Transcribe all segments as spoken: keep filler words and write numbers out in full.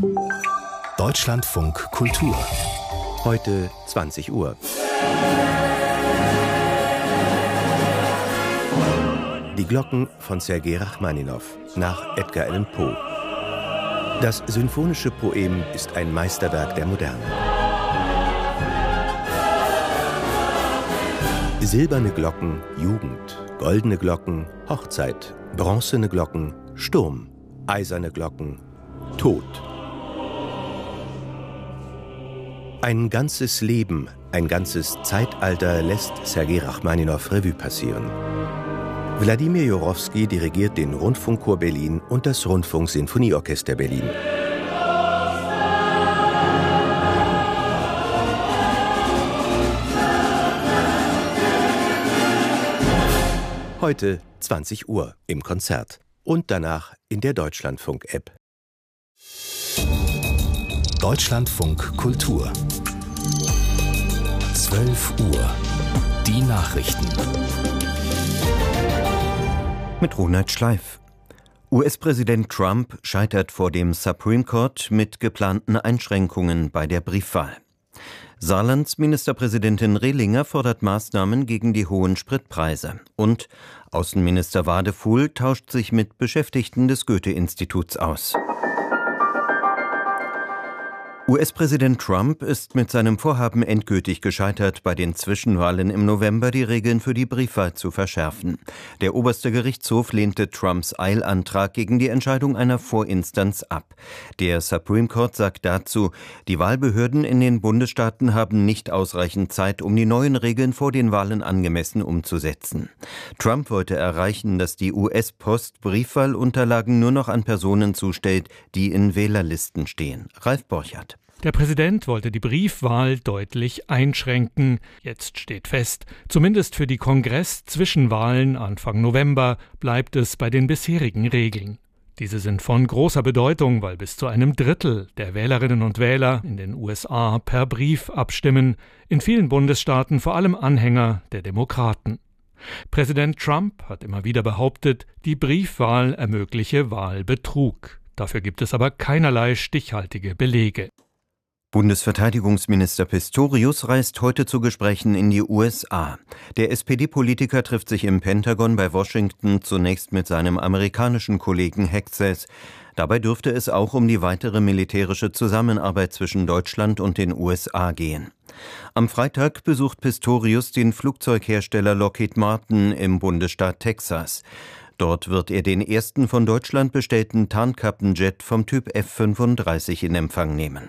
Deutschlandfunk Kultur. Heute zwanzig Uhr. Die Glocken von Sergei Rachmaninow nach Edgar Allan Poe. Das symphonische Poem ist ein Meisterwerk der Moderne. Silberne Glocken, Jugend, goldene Glocken, Hochzeit, bronzene Glocken, Sturm, eiserne Glocken, Tod. Ein ganzes Leben, ein ganzes Zeitalter lässt Sergei Rachmaninow Revue passieren. Wladimir Jurowski dirigiert den Rundfunkchor Berlin und das Rundfunksinfonieorchester Berlin. Heute zwanzig Uhr im Konzert und danach in der Deutschlandfunk-App. Deutschlandfunk Kultur. zwölf Uhr. Die Nachrichten. Mit Ronald Schleif. U S-Präsident Trump scheitert vor dem Supreme Court mit geplanten Einschränkungen bei der Briefwahl. Saarlands Ministerpräsidentin Rehlinger fordert Maßnahmen gegen die hohen Spritpreise. Und Außenminister Wadefuhl tauscht sich mit Beschäftigten des Goethe-Instituts aus. U S-Präsident Trump ist mit seinem Vorhaben endgültig gescheitert, bei den Zwischenwahlen im November die Regeln für die Briefwahl zu verschärfen. Der oberste Gerichtshof lehnte Trumps Eilantrag gegen die Entscheidung einer Vorinstanz ab. Der Supreme Court sagt dazu, die Wahlbehörden in den Bundesstaaten haben nicht ausreichend Zeit, um die neuen Regeln vor den Wahlen angemessen umzusetzen. Trump wollte erreichen, dass die U S-Post Briefwahlunterlagen nur noch an Personen zustellt, die in Wählerlisten stehen. Ralf Borchardt. Der Präsident wollte die Briefwahl deutlich einschränken. Jetzt steht fest, zumindest für die Kongress-Zwischenwahlen Anfang November bleibt es bei den bisherigen Regeln. Diese sind von großer Bedeutung, weil bis zu einem Drittel der Wählerinnen und Wähler in den U S A per Brief abstimmen, in vielen Bundesstaaten vor allem Anhänger der Demokraten. Präsident Trump hat immer wieder behauptet, die Briefwahl ermögliche Wahlbetrug. Dafür gibt es aber keinerlei stichhaltige Belege. Bundesverteidigungsminister Pistorius reist heute zu Gesprächen in die U S A. Der S P D-Politiker trifft sich im Pentagon bei Washington zunächst mit seinem amerikanischen Kollegen Hexes. Dabei dürfte es auch um die weitere militärische Zusammenarbeit zwischen Deutschland und den U S A gehen. Am Freitag besucht Pistorius den Flugzeughersteller Lockheed Martin im Bundesstaat Texas. Dort wird er den ersten von Deutschland bestellten Tarnkappenjet vom Typ F fünfunddreißig in Empfang nehmen.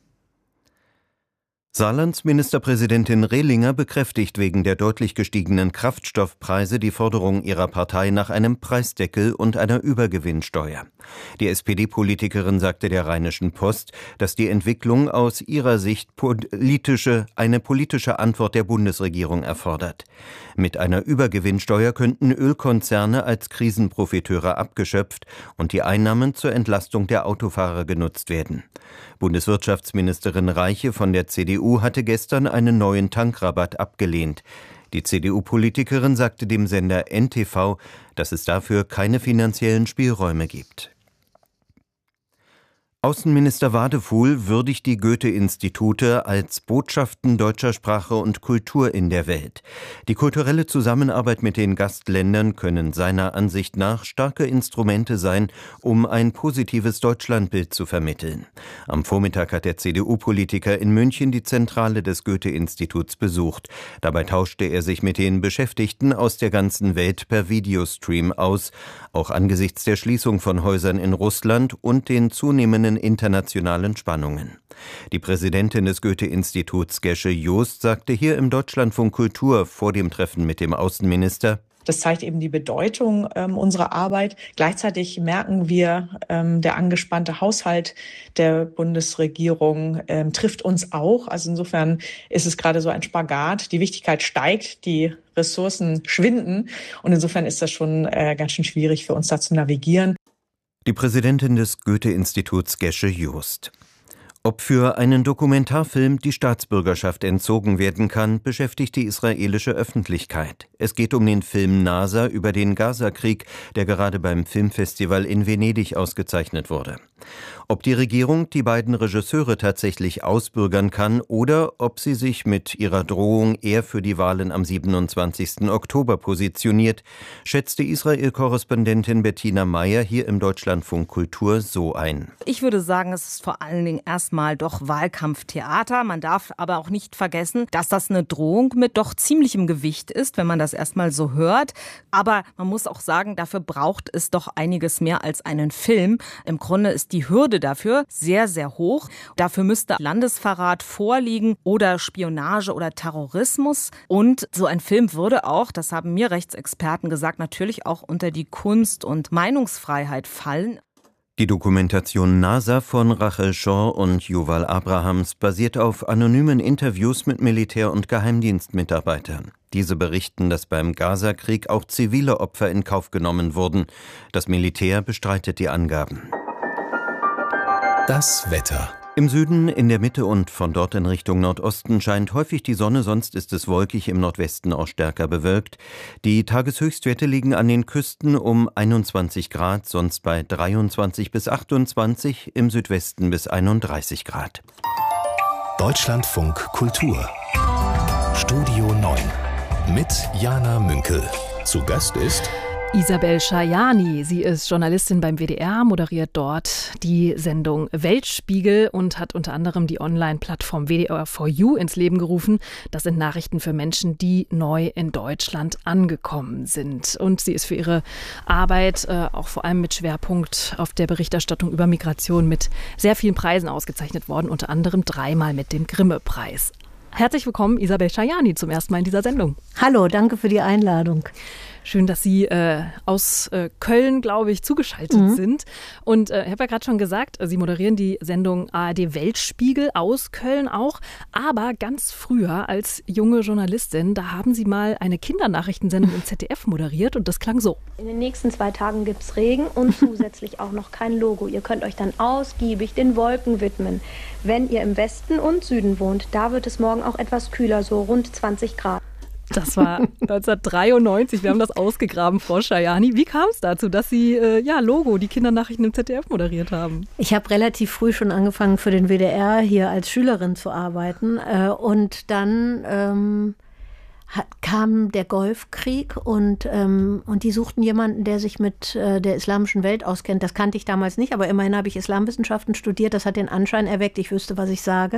Saarlands Ministerpräsidentin Rehlinger bekräftigt wegen der deutlich gestiegenen Kraftstoffpreise die Forderung ihrer Partei nach einem Preisdeckel und einer Übergewinnsteuer. Die S P D-Politikerin sagte der Rheinischen Post, dass die Entwicklung aus ihrer Sicht politische, eine politische Antwort der Bundesregierung erfordert. Mit einer Übergewinnsteuer könnten Ölkonzerne als Krisenprofiteure abgeschöpft und die Einnahmen zur Entlastung der Autofahrer genutzt werden. Bundeswirtschaftsministerin Reiche von der C D U hatte gestern einen neuen Tankrabatt abgelehnt. Die C D U-Politikerin sagte dem Sender N T V, dass es dafür keine finanziellen Spielräume gibt. Außenminister Wadefuhl würdigt die Goethe-Institute als Botschaften deutscher Sprache und Kultur in der Welt. Die kulturelle Zusammenarbeit mit den Gastländern können seiner Ansicht nach starke Instrumente sein, um ein positives Deutschlandbild zu vermitteln. Am Vormittag hat der C D U-Politiker in München die Zentrale des Goethe-Instituts besucht. Dabei tauschte er sich mit den Beschäftigten aus der ganzen Welt per Videostream aus, auch angesichts der Schließung von Häusern in Russland und den zunehmenden internationalen Spannungen. Die Präsidentin des Goethe-Instituts, Gesche Joost, sagte hier im Deutschlandfunk Kultur vor dem Treffen mit dem Außenminister: Das zeigt eben die Bedeutung ähm, unserer Arbeit. Gleichzeitig merken wir, ähm, der angespannte Haushalt der Bundesregierung ähm, trifft uns auch. Also insofern ist es gerade so ein Spagat. Die Wichtigkeit steigt, die Ressourcen schwinden. Und insofern ist das schon äh, ganz schön schwierig für uns da zu navigieren. Die Präsidentin des Goethe-Instituts, Gesche Joost. Ob für einen Dokumentarfilm die Staatsbürgerschaft entzogen werden kann, beschäftigt die israelische Öffentlichkeit. Es geht um den Film NASA über den Gaza-Krieg, der gerade beim Filmfestival in Venedig ausgezeichnet wurde. Ob die Regierung die beiden Regisseure tatsächlich ausbürgern kann oder ob sie sich mit ihrer Drohung eher für die Wahlen am siebenundzwanzigsten Oktober positioniert, schätzte Israel-Korrespondentin Bettina Meyer hier im Deutschlandfunk Kultur so ein. Ich würde sagen, es ist vor allen Dingen erstmal doch Wahlkampftheater. Man darf aber auch nicht vergessen, dass das eine Drohung mit doch ziemlichem Gewicht ist, wenn man das erstmal so hört. Aber man muss auch sagen, dafür braucht es doch einiges mehr als einen Film. Im Grunde ist die Hürde dafür sehr, sehr hoch. Dafür müsste Landesverrat vorliegen oder Spionage oder Terrorismus. Und so ein Film würde auch, das haben mir Rechtsexperten gesagt, natürlich auch unter die Kunst- und Meinungsfreiheit fallen. Die Dokumentation NASA von Rachel Shaw und Yuval Abrahams basiert auf anonymen Interviews mit Militär- und Geheimdienstmitarbeitern. Diese berichten, dass beim Gaza-Krieg auch zivile Opfer in Kauf genommen wurden. Das Militär bestreitet die Angaben. Das Wetter. Im Süden, in der Mitte und von dort in Richtung Nordosten scheint häufig die Sonne, sonst ist es wolkig, im Nordwesten auch stärker bewölkt. Die Tageshöchstwerte liegen an den Küsten um einundzwanzig Grad, sonst bei dreiundzwanzig bis achtundzwanzig, im Südwesten bis einunddreißig Grad. Deutschlandfunk Kultur. Studio neun mit Jana Münkel. Zu Gast ist Isabel Schajani. Sie ist Journalistin beim W D R, moderiert dort die Sendung Weltspiegel und hat unter anderem die Online-Plattform W D R for You ins Leben gerufen. Das sind Nachrichten für Menschen, die neu in Deutschland angekommen sind. Und sie ist für ihre Arbeit äh, auch vor allem mit Schwerpunkt auf der Berichterstattung über Migration mit sehr vielen Preisen ausgezeichnet worden, unter anderem dreimal mit dem Grimme-Preis. Herzlich willkommen, Isabel Schajani, zum ersten Mal in dieser Sendung. Hallo, danke für die Einladung. Schön, dass Sie äh, aus äh, Köln, glaube ich, zugeschaltet mhm. sind. Und äh, ich habe ja gerade schon gesagt, Sie moderieren die Sendung A R D Weltspiegel aus Köln auch. Aber ganz früher als junge Journalistin, da haben Sie mal eine Kindernachrichtensendung im Z D F moderiert und das klang so. In den nächsten zwei Tagen gibt es Regen und zusätzlich auch noch kein Logo. Ihr könnt euch dann ausgiebig den Wolken widmen. Wenn ihr im Westen und Süden wohnt, da wird es morgen auch etwas kühler, so rund zwanzig Grad. Das war neunzehnhundertdreiundneunzig. Wir haben das ausgegraben, Frau Schajani. Wie kam es dazu, dass Sie äh, ja Logo, die Kindernachrichten im Z D F moderiert haben? Ich habe relativ früh schon angefangen, für den W D R hier als Schülerin zu arbeiten. Äh, und dann ähm, hat, kam der Golfkrieg und, ähm, und die suchten jemanden, der sich mit äh, der islamischen Welt auskennt. Das kannte ich damals nicht, aber immerhin habe ich Islamwissenschaften studiert. Das hat den Anschein erweckt, ich wüsste, was ich sage.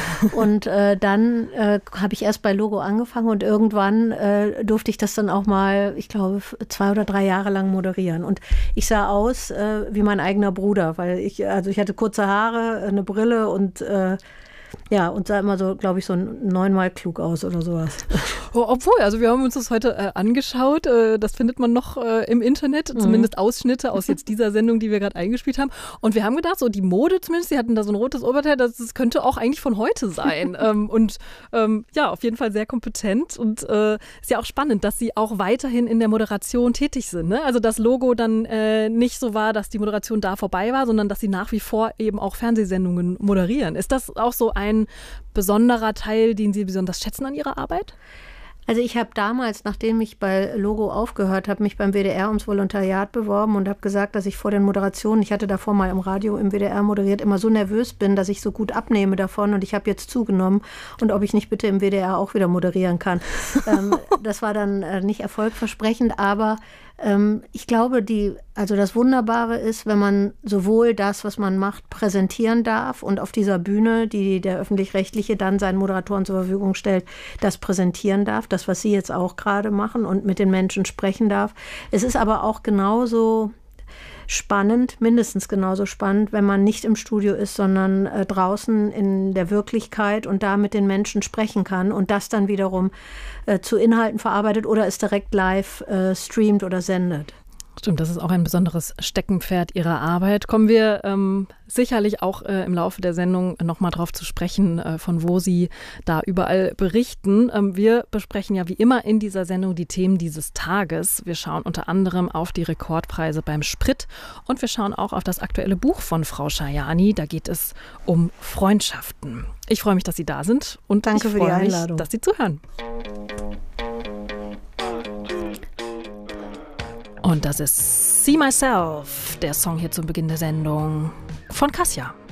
Und äh, dann äh, habe ich erst bei Logo angefangen und irgendwann äh, durfte ich das dann auch mal, ich glaube, zwei oder drei Jahre lang moderieren. Und ich sah aus äh, wie mein eigener Bruder, weil ich, also ich hatte kurze Haare, eine Brille und äh, ja, und sah immer so, glaube ich, so neunmal klug aus oder sowas. Oh, obwohl, also wir haben uns das heute äh, angeschaut. Äh, das findet man noch äh, im Internet, mhm. zumindest Ausschnitte aus jetzt dieser Sendung, die wir gerade eingespielt haben. Und wir haben gedacht, so die Mode zumindest, die hatten da so ein rotes Oberteil, das, das könnte auch eigentlich von heute sein. ähm, und ähm, ja, auf jeden Fall sehr kompetent. Und äh, ist ja auch spannend, dass sie auch weiterhin in der Moderation tätig sind. Ne? Also das Logo dann äh, nicht so war, dass die Moderation da vorbei war, sondern dass sie nach wie vor eben auch Fernsehsendungen moderieren. Ist das auch so ein besonderer Teil, den Sie besonders schätzen an Ihrer Arbeit? Also ich habe damals, nachdem ich bei Logo aufgehört habe, mich beim W D R ums Volontariat beworben und habe gesagt, dass ich vor den Moderationen, ich hatte davor mal im Radio im W D R moderiert, immer so nervös bin, dass ich so gut abnehme davon und ich habe jetzt zugenommen und ob ich nicht bitte im W D R auch wieder moderieren kann. ähm, das war dann äh, nicht erfolgversprechend, aber ähm, ich glaube, die, also das Wunderbare ist, wenn man sowohl das, was man macht, präsentieren darf und auf dieser Bühne, die der Öffentlich-Rechtliche dann seinen Moderatoren zur Verfügung stellt, das präsentieren darf, das, was Sie jetzt auch gerade machen und mit den Menschen sprechen darf. Es ist aber auch genauso spannend, mindestens genauso spannend, wenn man nicht im Studio ist, sondern äh, draußen in der Wirklichkeit und da mit den Menschen sprechen kann und das dann wiederum äh, zu Inhalten verarbeitet oder es direkt live äh, streamt oder sendet. Stimmt, das ist auch ein besonderes Steckenpferd Ihrer Arbeit. Kommen wir ähm, sicherlich auch äh, im Laufe der Sendung nochmal drauf zu sprechen, äh, von wo Sie da überall berichten. Ähm, wir besprechen ja wie immer in dieser Sendung die Themen dieses Tages. Wir schauen unter anderem auf die Rekordpreise beim Sprit und wir schauen auch auf das aktuelle Buch von Frau Schajani. Da geht es um Freundschaften. Ich freue mich, dass Sie da sind und Danke ich für die freue mich, Einladung. dass Sie zuhören. Und das ist See Myself, der Song hier zum Beginn der Sendung von Kassia.